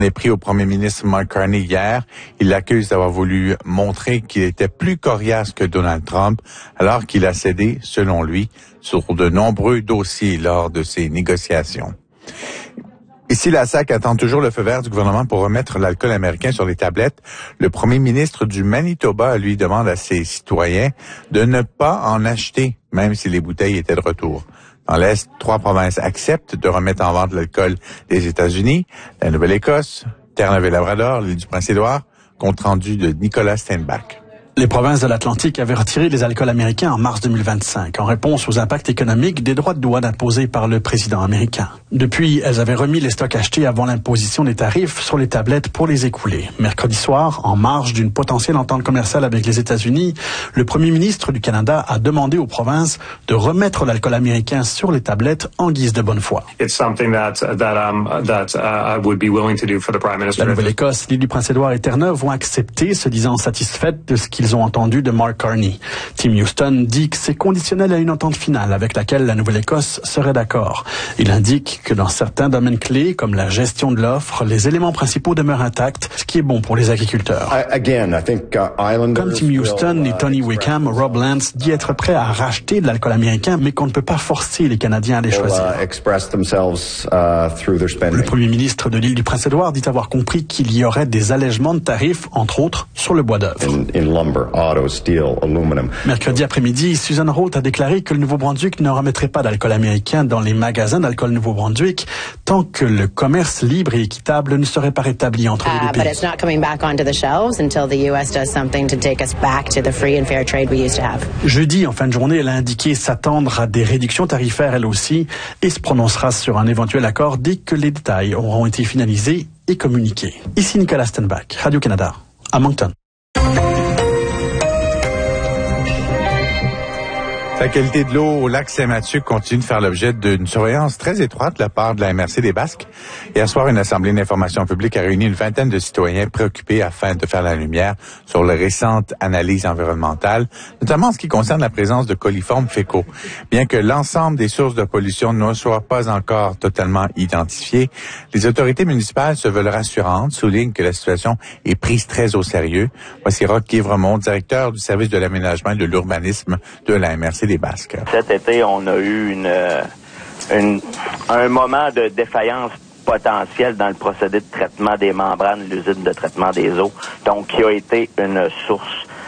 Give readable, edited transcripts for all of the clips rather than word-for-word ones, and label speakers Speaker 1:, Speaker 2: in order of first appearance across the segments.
Speaker 1: est pris au premier ministre Mark Carney hier. Il l'accuse d'avoir voulu montrer qu'il était plus coriace que Donald Trump, alors qu'il a cédé, selon lui, sur de nombreux dossiers lors de ces négociations. Ici, la SAQ attend toujours le feu vert du gouvernement pour remettre l'alcool américain sur les tablettes. Le premier ministre du Manitoba, lui, demande à ses citoyens de ne pas en acheter, même si les bouteilles étaient de retour. Dans l'Est, 3 provinces acceptent de remettre en vente l'alcool des États-Unis, la Nouvelle-Écosse, Terre-Neuve-et-Labrador, l'île du Prince-Édouard, compte rendu de Nicolas Steinbach.
Speaker 2: Les provinces de l'Atlantique avaient retiré les alcools américains en mars 2025 en réponse aux impacts économiques des droits de douane imposés par le président américain. Depuis, elles avaient remis les stocks achetés avant l'imposition des tarifs sur les tablettes pour les écouler. Mercredi soir, en marge d'une potentielle entente commerciale avec les États-Unis, le premier ministre du Canada a demandé aux provinces de remettre l'alcool américain sur les tablettes en guise de bonne foi. La Nouvelle-Écosse, l'île du Prince-Édouard et Terre-Neuve vont accepter, se disant satisfaites de ce qu'ils ont entendu de Mark Carney. Tim Houston dit que c'est conditionnel à une entente finale avec laquelle la Nouvelle-Écosse serait d'accord. Il indique que dans certains domaines clés, comme la gestion de l'offre, les éléments principaux demeurent intacts, ce qui est bon pour les agriculteurs. Comme Tim Houston et Tony Wickham, Rob Lance dit être prêt à racheter de l'alcool américain, mais qu'on ne peut pas forcer les Canadiens à les choisir. Le premier ministre de l'île du Prince-Édouard dit avoir compris qu'il y aurait des allègements de tarifs, entre autres, sur le bois d'œuvre. Mercredi après-midi, Susan Holt a déclaré que le Nouveau-Brunswick ne remettrait pas d'alcool américain dans les magasins d'alcool Nouveau-Brunswick tant que le commerce libre et équitable ne serait pas rétabli entre les deux pays. Jeudi, en fin de journée, elle a indiqué s'attendre à des réductions tarifaires elle aussi et se prononcera sur un éventuel accord dès que les détails auront été finalisés et communiqués. Ici Nicolas Steinbach, Radio-Canada, à Moncton.
Speaker 1: La qualité de l'eau au lac Saint-Mathieu continue de faire l'objet d'une surveillance très étroite de la part de la MRC des Basques. Hier soir, une assemblée d'information publique a réuni une vingtaine de citoyens préoccupés afin de faire la lumière sur les récentes analyses environnementales, notamment en ce qui concerne la présence de coliformes fécaux. Bien que l'ensemble des sources de pollution ne soient pas encore totalement identifiées, les autorités municipales se veulent rassurantes, soulignent que la situation est prise très au sérieux. Voici Roch Guévremont, directeur du service de l'aménagement et de l'urbanisme de la MRC des Basques.
Speaker 3: Cet été, on a eu un moment de défaillance potentielle dans le procédé de traitement des membranes de l'usine de traitement des eaux, donc qui a été une source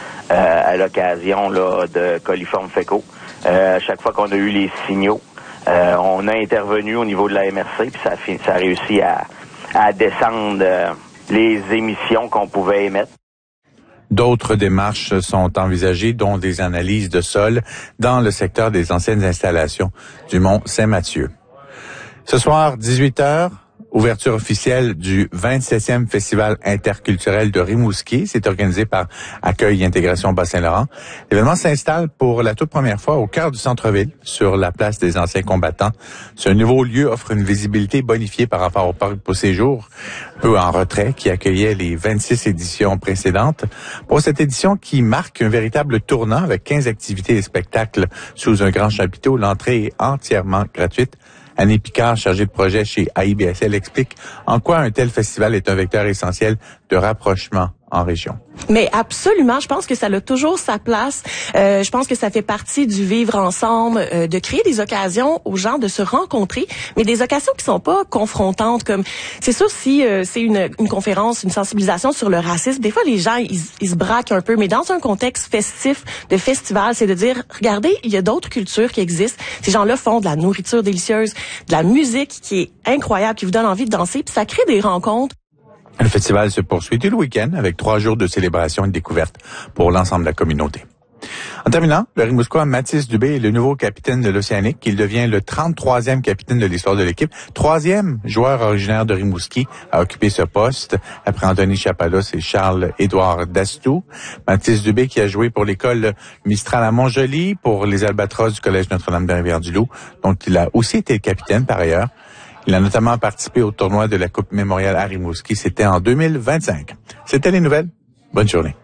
Speaker 3: à l'occasion là, de coliformes fécaux. À chaque fois qu'on a eu les signaux, on a intervenu au niveau de la MRC, puis ça a réussi à descendre les émissions qu'on pouvait émettre.
Speaker 1: D'autres démarches sont envisagées, dont des analyses de sol dans le secteur des anciennes installations du Mont Saint-Mathieu. Ce soir, 18h, ouverture officielle du 27e Festival interculturel de Rimouski. C'est organisé par Accueil Intégration Bas-Saint-Laurent. L'événement s'installe pour la toute première fois au cœur du centre-ville, sur la place des anciens combattants. Ce nouveau lieu offre une visibilité bonifiée par rapport au parc pour séjour, peu en retrait, qui accueillait les 26 éditions précédentes. Pour cette édition qui marque un véritable tournant avec 15 activités et spectacles sous un grand chapiteau, l'entrée est entièrement gratuite. Annie Picard, chargée de projet chez AIBSL, explique en quoi un tel festival est un vecteur essentiel de rapprochement en région.
Speaker 4: Mais absolument, je pense que ça a toujours sa place. Je pense que ça fait partie du vivre ensemble, de créer des occasions aux gens de se rencontrer, mais des occasions qui sont pas confrontantes. Comme c'est sûr, si c'est une conférence, une sensibilisation sur le racisme, des fois les gens ils se braquent un peu, mais dans un contexte festif, de festival, c'est de dire, regardez, il y a d'autres cultures qui existent. Ces gens-là font de la nourriture délicieuse, de la musique qui est incroyable, qui vous donne envie de danser, puis ça crée des rencontres.
Speaker 1: Le festival se poursuit tout le week-end avec 3 jours de célébration et de découverte pour l'ensemble de la communauté. En terminant, le Rimouskois Mathis Dubé est le nouveau capitaine de l'Océanique. Il devient le 33e capitaine de l'histoire de l'équipe, 3e joueur originaire de Rimouski à occuper ce poste, après Anthony Chapalos et Charles-Édouard Dastou. Mathis Dubé qui a joué pour l'école Mistral à Montjoly, pour les Albatros du Collège Notre-Dame de Rivière-du-Loup, dont il a aussi été capitaine par ailleurs. Il a notamment participé au tournoi de la Coupe Mémoriale à Rimouski. C'était en 2025. C'était les nouvelles. Bonne journée.